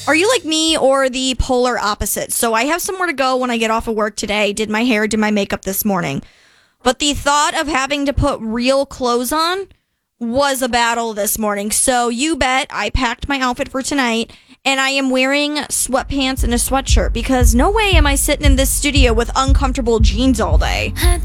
Are you like me or the polar opposite? So I have somewhere to go when I get off of work today. Did my hair, did my makeup this morning. But the thought of having to put real clothes on was a battle this morning. So you bet I packed my outfit for tonight and I am wearing sweatpants and a sweatshirt because no way am I sitting in this studio with uncomfortable jeans all day.